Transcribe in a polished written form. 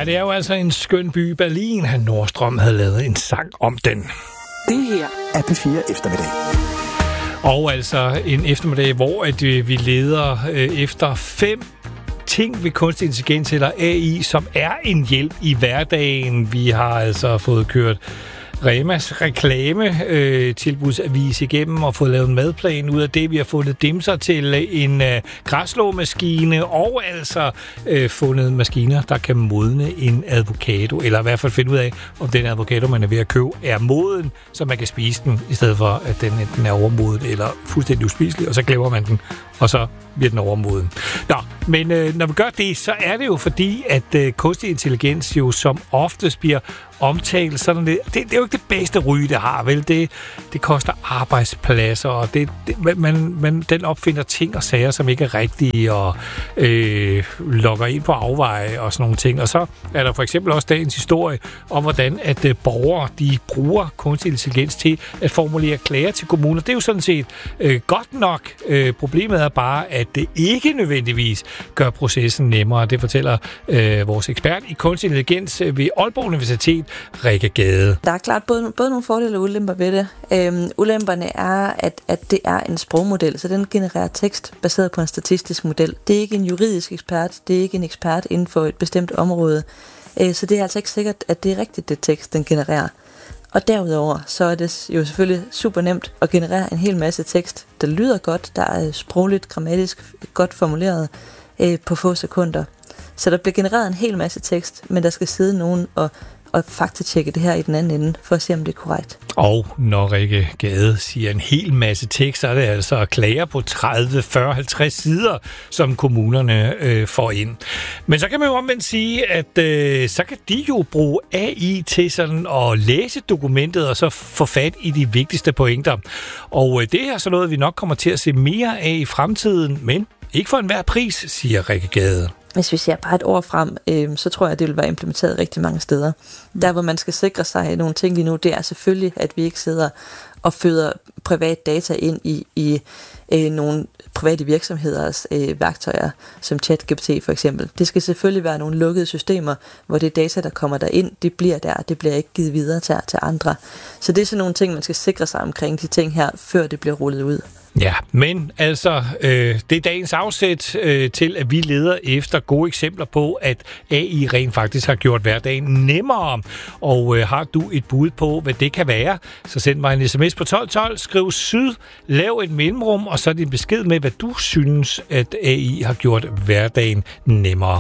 det er jo altså en skøn by, Berlin. Nordstrøm havde lavet en sang om den. Det her er P4 Eftermiddag. Og altså en eftermiddag, hvor vi leder efter 5 ting ved kunstig intelligens eller AI, som er en hjælp i hverdagen. Vi har altså fået kørt Remas reklame-tilbudsavis igennem og fået lavet en madplan ud af det. Vi har fundet dimser til en græsslåmaskine og altså fundet maskiner, der kan modne en avocado, eller i hvert fald finde ud af, om den avocado, man er ved at købe, er moden, så man kan spise den, i stedet for, at den enten er overmoden eller fuldstændig uspiselig, og så glemmer man den, og så bliver den overmoden. Nå, men når vi gør det, så er det jo fordi, at kunstig intelligens jo som oftest bliver omtalt sådan det er jo ikke det bedste ryge, det har, vel? Det koster arbejdspladser, og den opfinder ting og sager, som ikke er rigtige, og logger ind på afveje og sådan nogle ting. Og så er der for eksempel også dagens historie om, hvordan at borgere, de bruger kunstig intelligens til at formulere klager til kommuner. Det er jo sådan set godt nok. Problemet er bare, at det ikke nødvendigvis gør processen nemmere. Det fortæller vores ekspert i kunstig intelligens ved Aalborg Universitet, Rikke Gade. Der er klart både nogle fordele og ulemper ved det. Ulemperne er, at det er en sprogmodel, så den genererer tekst baseret på en statistisk model. Det er ikke en juridisk ekspert, det er ikke en ekspert inden for et bestemt område. Så det er altså ikke sikkert, at det er rigtigt, det tekst, den genererer. Og derudover, så er det jo selvfølgelig super nemt at generere en hel masse tekst, der lyder godt, der er sprogligt, grammatisk godt formuleret på få sekunder. Så der bliver genereret en hel masse tekst, men der skal sidde nogen og faktatjekke det her i den anden ende, for at se, om det er korrekt. Og når Rikke Gade siger en hel masse tekst, så er det altså klager på 30, 40, 50 sider, som kommunerne får ind. Men så kan man jo omvendt sige, at så kan de jo bruge AI til sådan at læse dokumentet, og så få fat i de vigtigste pointer. Og det er så noget, vi nok kommer til at se mere af i fremtiden, men ikke for enhver pris, siger Rikke Gade. Hvis vi ser bare et år frem, så tror jeg, at det vil være implementeret rigtig mange steder. Der, hvor man skal sikre sig nogle ting lige nu, det er selvfølgelig, at vi ikke sidder og føder privat data ind i nogle private virksomheders værktøjer, som ChatGPT for eksempel. Det skal selvfølgelig være nogle lukkede systemer, hvor det data, der kommer derind, det bliver der, det bliver ikke givet videre til andre. Så det er sådan nogle ting, man skal sikre sig omkring de ting her, før det bliver rullet ud. Ja, men altså, det er dagens afsæt til, at vi leder efter gode eksempler på, at AI rent faktisk har gjort hverdagen nemmere. Og har du et bud på, hvad det kan være, så send mig en sms på 1212, skriv syd, lav et mellemrum, og så din besked med, hvad du synes, at AI har gjort hverdagen nemmere.